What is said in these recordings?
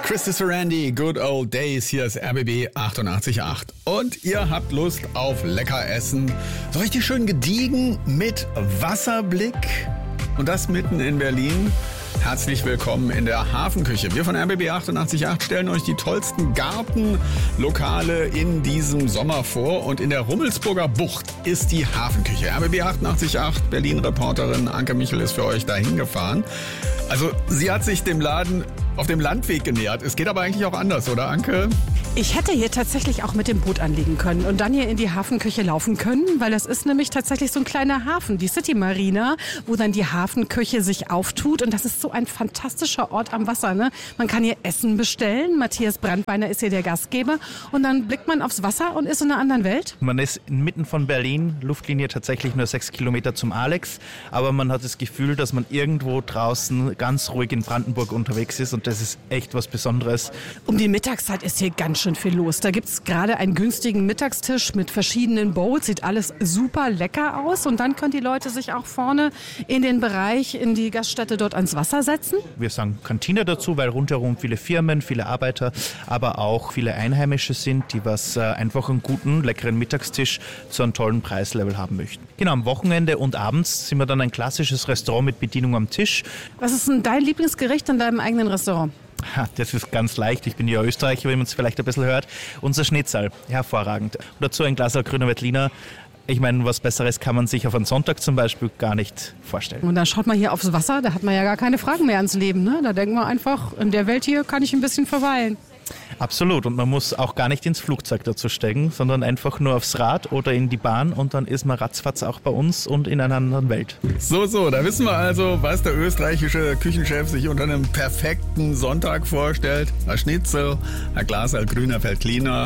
Christopher Randy, Good Old Days, hier ist RBB 88.8. Und ihr habt Lust auf lecker Essen, so richtig schön gediegen mit Wasserblick und das mitten in Berlin. Herzlich willkommen in der Hafenküche. Wir von RBB 88.8 stellen euch die tollsten Gartenlokale in diesem Sommer vor. Und in der Rummelsburger Bucht ist die Hafenküche. RBB 88.8 Berlin-Reporterin Anke Michel ist für euch dahin gefahren. Also sie hat sich dem Laden auf dem Landweg genähert. Es geht aber eigentlich auch anders, oder Anke? Ich hätte hier tatsächlich auch mit dem Boot anlegen können und dann hier in die Hafenküche laufen können, weil das ist nämlich tatsächlich so ein kleiner Hafen, die City Marina, wo dann die Hafenküche sich auftut. Und das ist so ein fantastischer Ort am Wasser, ne? Man kann hier Essen bestellen. Matthias Brandbeiner ist hier der Gastgeber. Und dann blickt man aufs Wasser und ist in einer anderen Welt. Man ist inmitten von Berlin, Luftlinie tatsächlich nur 6 Kilometer zum Alex. Aber man hat das Gefühl, dass man irgendwo draußen ganz ruhig in Brandenburg unterwegs ist. Und das ist echt was Besonderes. Um die Mittagszeit ist hier ganz schön viel los. Da gibt es gerade einen günstigen Mittagstisch mit verschiedenen Bowls. Sieht alles super lecker aus. Und dann können die Leute sich auch vorne in den Bereich, in die Gaststätte dort ans Wasser setzen. Wir sagen Kantine dazu, weil rundherum viele Firmen, viele Arbeiter, aber auch viele Einheimische sind, die einfach einen guten, leckeren Mittagstisch zu einem tollen Preislevel haben möchten. Genau, am Wochenende und abends sind wir dann ein klassisches Restaurant mit Bedienung am Tisch. Was ist denn dein Lieblingsgericht in deinem eigenen Restaurant? Das ist ganz leicht. Ich bin ja Österreicher, wenn man es vielleicht ein bisschen hört. Unser Schnitzel, hervorragend. Und dazu ein Glas grüner Veltliner. Ich meine, was Besseres kann man sich auf einen Sonntag zum Beispiel gar nicht vorstellen. Und dann schaut man hier aufs Wasser, da hat man ja gar keine Fragen mehr ans Leben, ne? Da denkt man einfach, in der Welt hier kann ich ein bisschen verweilen. Absolut. Und man muss auch gar nicht ins Flugzeug dazu steigen, sondern einfach nur aufs Rad oder in die Bahn und dann ist man ratzfatz auch bei uns und in einer anderen Welt. So, da wissen wir also, was der österreichische Küchenchef sich unter einem perfekten Sonntag vorstellt. Ein Schnitzel, ein Glas grüner Veltliner.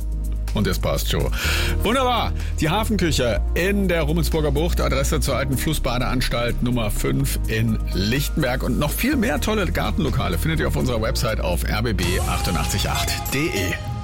Und das passt schon. Wunderbar. Die Hafenküche in der Rummelsburger Bucht, Adresse zur alten Flussbadeanstalt Nummer 5 in Lichtenberg. Und noch viel mehr tolle Gartenlokale findet ihr auf unserer Website auf rbb888.de.